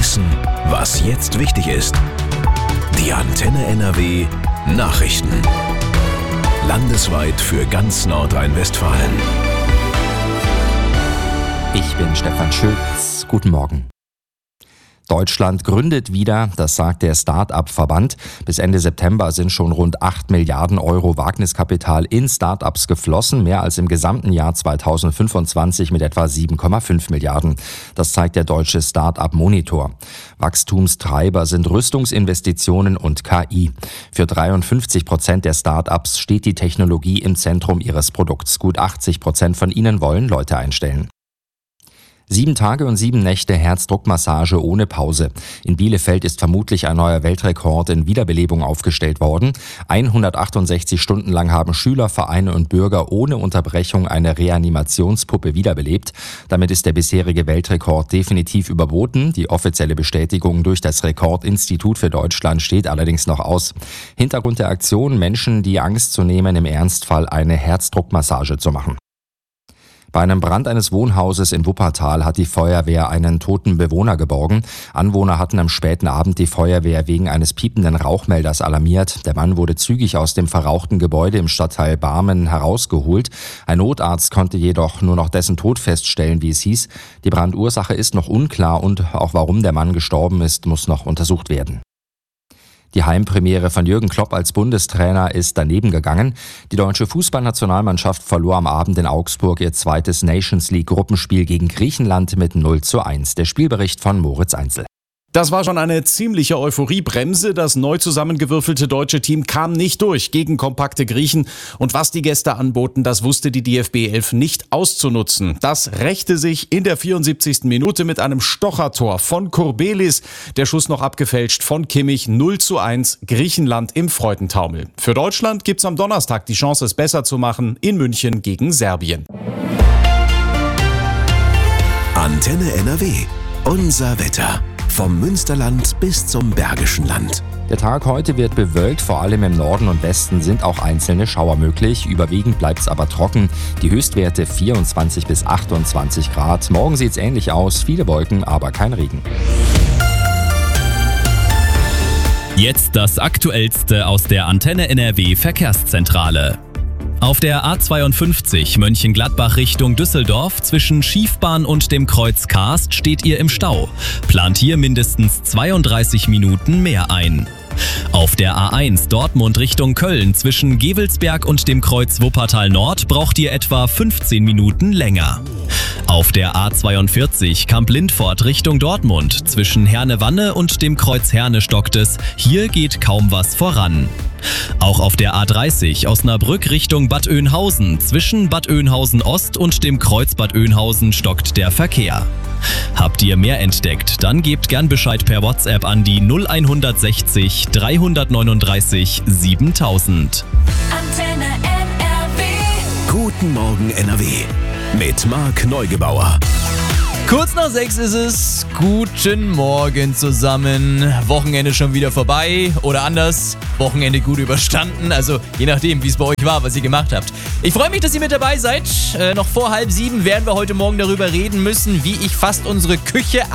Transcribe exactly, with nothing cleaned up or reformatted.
Wissen, was jetzt wichtig ist. Die Antenne N R W Nachrichten. Landesweit für ganz Nordrhein-Westfalen. Ich bin Stefan Schütz. Guten Morgen. Deutschland gründet wieder, das sagt der Start-up-Verband. Bis Ende September sind schon rund acht Milliarden Euro Wagniskapital in Start-ups geflossen, mehr als im gesamten Jahr zweitausendfünfundzwanzig mit etwa sieben Komma fünf Milliarden. Das zeigt der deutsche Start-up-Monitor. Wachstumstreiber sind Rüstungsinvestitionen und K I. Für dreiundfünfzig Prozent der Start-ups steht die Technologie im Zentrum ihres Produkts. Gut achtzig Prozent von ihnen wollen Leute einstellen. Sieben Tage und sieben Nächte Herzdruckmassage ohne Pause. In Bielefeld ist vermutlich ein neuer Weltrekord in Wiederbelebung aufgestellt worden. hundertachtundsechzig Stunden lang haben Schüler, Vereine und Bürger ohne Unterbrechung eine Reanimationspuppe wiederbelebt. Damit ist der bisherige Weltrekord definitiv überboten. Die offizielle Bestätigung durch das Rekordinstitut für Deutschland steht allerdings noch aus. Hintergrund der Aktion: Menschen die Angst zu nehmen, im Ernstfall eine Herzdruckmassage zu machen. Bei einem Brand eines Wohnhauses in Wuppertal hat die Feuerwehr einen toten Bewohner geborgen. Anwohner hatten am späten Abend die Feuerwehr wegen eines piependen Rauchmelders alarmiert. Der Mann wurde zügig aus dem verrauchten Gebäude im Stadtteil Barmen herausgeholt. Ein Notarzt konnte jedoch nur noch dessen Tod feststellen, wie es hieß. Die Brandursache ist noch unklar und auch warum der Mann gestorben ist, muss noch untersucht werden. Die Heimpremiere von Jürgen Klopp als Bundestrainer ist daneben gegangen. Die deutsche Fußballnationalmannschaft verlor am Abend in Augsburg ihr zweites Nations League Gruppenspiel gegen Griechenland mit null zu eins. Der Spielbericht von Moritz Einzel. Das war schon eine ziemliche Euphoriebremse. Das neu zusammengewürfelte deutsche Team kam nicht durch gegen kompakte Griechen. Und was die Gäste anboten, das wusste die D F B elf nicht auszunutzen. Das rächte sich in der vierundsiebzigsten Minute mit einem Stochertor von Kurbelis. Der Schuss noch abgefälscht von Kimmich. null zu eins, Griechenland im Freudentaumel. Für Deutschland gibt's am Donnerstag die Chance, es besser zu machen, in München gegen Serbien. Antenne N R W. Unser Wetter. Vom Münsterland bis zum Bergischen Land. Der Tag heute wird bewölkt, vor allem im Norden und Westen sind auch einzelne Schauer möglich. Überwiegend bleibt es aber trocken. Die Höchstwerte vierundzwanzig bis achtundzwanzig Grad. Morgen sieht es ähnlich aus, viele Wolken, aber kein Regen. Jetzt das Aktuellste aus der Antenne N R W Verkehrszentrale. Auf der A zweiundfünfzig Mönchengladbach Richtung Düsseldorf zwischen Schiefbahn und dem Kreuz Karst steht ihr im Stau. Plant hier mindestens zweiunddreißig Minuten mehr ein. Auf der A eins Dortmund Richtung Köln zwischen Gevelsberg und dem Kreuz Wuppertal Nord braucht ihr etwa fünfzehn Minuten länger. Auf der A zweiundvierzig Kamp-Lindfort Richtung Dortmund zwischen Herne-Wanne und dem Kreuz Herne stockt es. Hier geht kaum was voran. Auch auf der A dreißig Osnabrück Richtung Bad Oeynhausen zwischen Bad Oeynhausen Ost und dem Kreuz Bad Oeynhausen stockt der Verkehr. Habt ihr mehr entdeckt, dann gebt gern Bescheid per WhatsApp an die null hundertsechzig dreihundertneununddreißig siebentausend. Antenne N R W. Guten Morgen N R W. Mit Marc Neugebauer. Kurz nach sechs ist es. Guten Morgen zusammen. Wochenende schon wieder vorbei oder anders. Wochenende gut überstanden. Also je nachdem, wie es bei euch war, was ihr gemacht habt. Ich freue mich, dass ihr mit dabei seid. Äh, noch vor halb sieben werden wir heute Morgen darüber reden müssen, wie ich fast unsere Küche